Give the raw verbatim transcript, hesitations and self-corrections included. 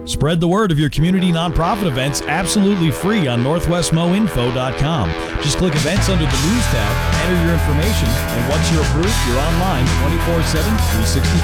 Spread the word of your community nonprofit events absolutely free on northwest mo info dot com. Just click events under the news tab, enter your information, and once you're approved, you're online twenty-four seven, three sixty-five.